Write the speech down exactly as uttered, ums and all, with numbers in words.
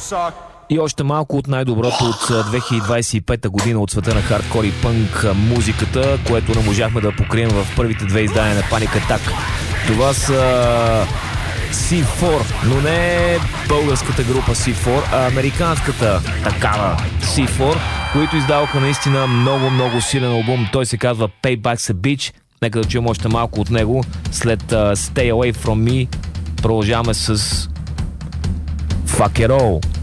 И още малко от най-доброто от две хиляди двадесет и пета година от света на хардкор и пънк музиката, което не можахме да покрием в първите две издания на Panic Attack. Това са Си фор, но не българската група Си фор, а американската такава Си фор, които издаваха наистина много-много силен албум. Той се казва Payback's a Bitch. Нека да чуем още малко от него. След uh, Stay Away From Me продължаваме с Fuck It All.